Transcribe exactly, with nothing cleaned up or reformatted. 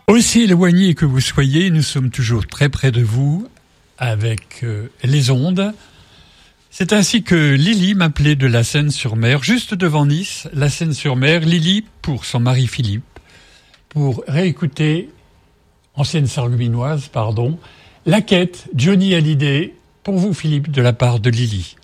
Aussi éloigné que vous soyez, nous sommes toujours très près de vous avec euh, les ondes. C'est ainsi que Lily m'appelait de la Seine-sur-Mer, juste devant Nice, la Seine-sur-Mer. Lily, pour son mari Philippe, pour réécouter, ancienne sarguminoise, pardon, La Quête, Johnny Hallyday, pour vous Philippe, de la part de Lily.